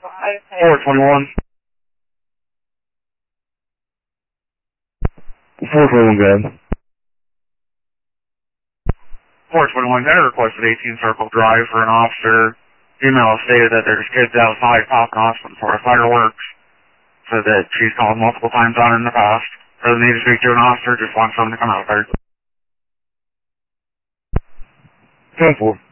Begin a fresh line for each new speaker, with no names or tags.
421.
421, good.
421, got a request at 18 Circle Drive for an officer. Female stated that there's kids outside popping off some sort of fireworks. So that she's called multiple times on in the past. Doesn't need to speak to an officer, just wants someone to come out there.
10-4.